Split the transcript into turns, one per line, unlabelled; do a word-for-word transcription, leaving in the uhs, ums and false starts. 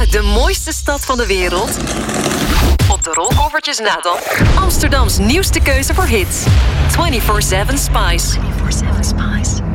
Uit de mooiste stad van de wereld. Op de rolkoffertjes na dan. Amsterdams nieuwste keuze voor hits. vierentwintig zeven Spice. vierentwintig zeven Spice.